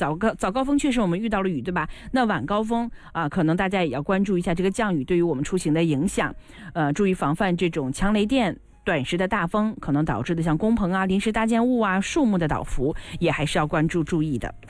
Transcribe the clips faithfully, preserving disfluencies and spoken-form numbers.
早高早高峰确实我们遇到了雨，对吧？那晚高峰啊、呃，可能大家也要关注一下这个降雨对于我们出行的影响，呃，注意防范这种强雷电。短时的大风可能导致的像工棚啊、临时搭建物啊、树木的倒伏，也还是要关注注意的。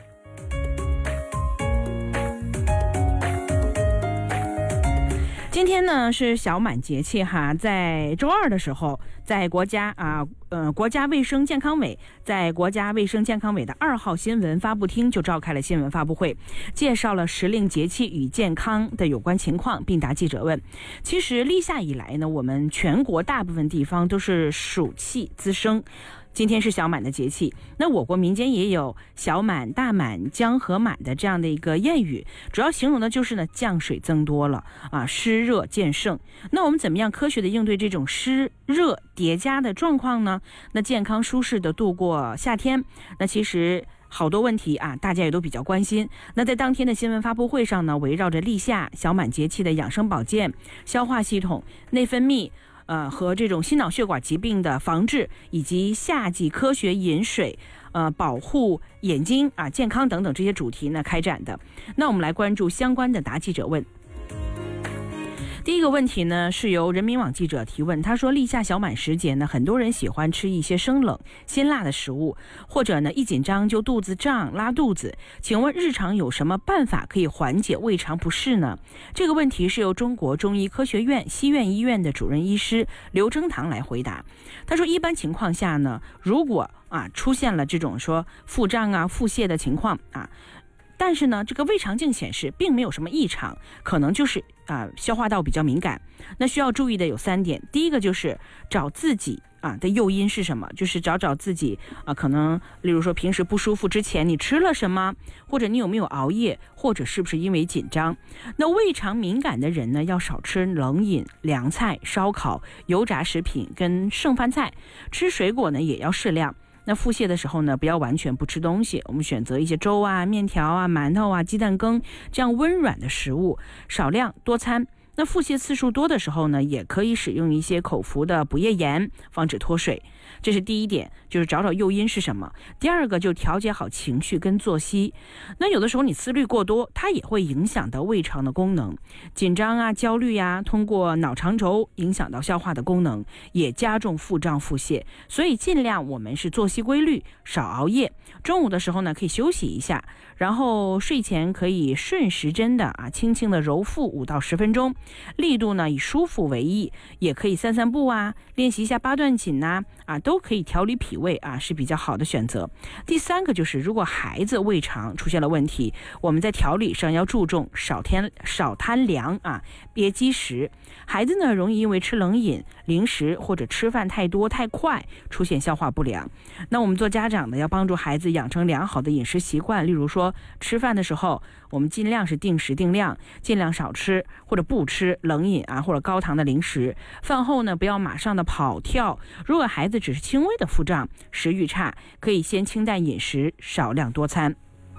今天呢是小满节气哈，在周二的时候，在国家啊呃国家卫生健康委在国家卫生健康委的二号新闻发布厅就召开了新闻发布会，介绍了时令节气与健康的有关情况，并答记者问。其实立夏以来呢，我们全国大部分地方都是暑气滋生。今天是小满的节气，那我国民间也有小满、大满、江河满的这样的一个谚语，主要形容的就是呢降水增多了啊，湿热渐盛。那我们怎么样科学的应对这种湿热叠加的状况呢？那健康舒适的度过夏天，那其实好多问题啊，大家也都比较关心。那在当天的新闻发布会上呢，围绕着立夏、小满节气的养生保健、消化系统、内分泌。呃，和这种心脑血管疾病的防治，以及夏季科学饮水，呃，保护眼睛啊健康等等这些主题呢开展的。那我们来关注相关的答记者问。第一个问题呢是由人民网记者提问，他说立夏小满时节呢，很多人喜欢吃一些生冷辛辣的食物，或者呢一紧张就肚子胀拉肚子，请问日常有什么办法可以缓解胃肠不适呢？这个问题是由中国中医科学院西苑医院的主任医师刘征堂来回答。他说一般情况下呢，如果啊出现了这种说腹胀啊腹泻的情况啊，但是呢，这个胃肠镜显示并没有什么异常，可能就是啊、呃、消化道比较敏感。那需要注意的有三点，第一个就是找自己啊的诱因是什么，就是找找自己啊，可能例如说平时不舒服之前你吃了什么，或者你有没有熬夜，或者是不是因为紧张。那胃肠敏感的人呢，要少吃冷饮、凉菜、烧烤、油炸食品跟剩饭菜，吃水果呢也要适量。那腹泻的时候呢，不要完全不吃东西，我们选择一些粥啊、面条啊、馒头啊、鸡蛋羹这样温软的食物，少量多餐。那腹泻次数多的时候呢，也可以使用一些口服的补液盐，防止脱水。这是第一点，就是找找诱因是什么。第二个就调节好情绪跟作息。那有的时候你思虑过多，它也会影响到胃肠的功能，紧张啊、焦虑啊，通过脑肠轴影响到消化的功能，也加重腹胀腹泻。所以尽量我们是作息规律，少熬夜。中午的时候呢，可以休息一下，然后睡前可以顺时针的啊，轻轻的揉腹五到十分钟，力度呢以舒服为宜，也可以散散步啊，练习一下八段锦呐、啊，啊都可以调理脾胃啊，是比较好的选择。第三个就是，如果孩子胃肠出现了问题，我们在调理上要注重少添少贪凉啊，别积食。孩子呢容易因为吃冷饮、零食或者吃饭太多太快，出现消化不良。那我们做家长的要帮助孩子养成良好的饮食习惯，例如说吃饭的时候，我们尽量是定时定量，尽量少吃或者不吃冷饮啊或者高糖的零食。饭后呢不要马上的跑跳。如果孩子只是轻微的腹胀、食欲差，可以先清淡饮食，少量多餐。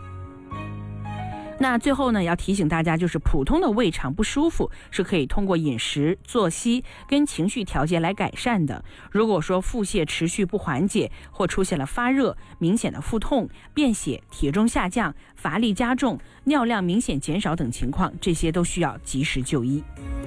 那最后呢，要提醒大家，就是普通的胃肠不舒服是可以通过饮食、作息跟情绪调节来改善的。如果说腹泻持续不缓解，或出现了发热、明显的腹痛、便血、体重下降、乏力加重、尿量明显减少等情况，这些都需要及时就医。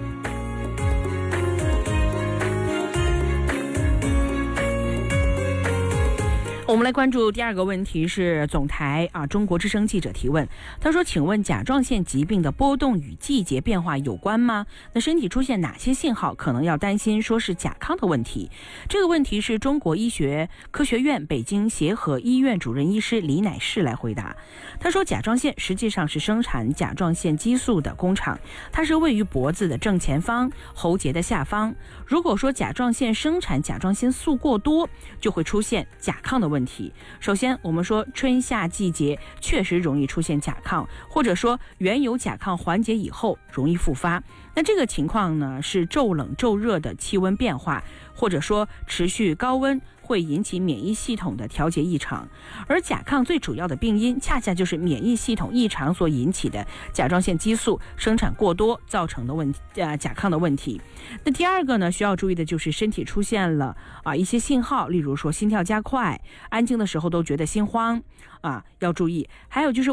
我们来关注第二个问题，是总台啊中国之声记者提问，他说请问甲状腺疾病的波动与季节变化有关吗？那身体出现哪些信号可能要担心说是甲亢的问题？这个问题是中国医学科学院北京协和医院主任医师李乃士来回答。他说甲状腺实际上是生产甲状腺激素的工厂，它是位于脖子的正前方、喉结的下方。如果说甲状腺生产甲状腺素过多，就会出现甲亢的问题。首先我们说春夏季节确实容易出现甲亢，或者说原有甲亢缓解以后容易复发。那这个情况呢是骤冷骤热的气温变化，或者说持续高温会引起免疫系统的调节异常。而甲亢最主要的病因恰恰就是免疫系统异常所引起的甲状腺激素生产过多造成的问题，呃，甲亢的问题。那第二个呢需要注意的就是身体出现了啊一些信号，例如说心跳加快，安静的时候都觉得心慌啊，要注意。还有就是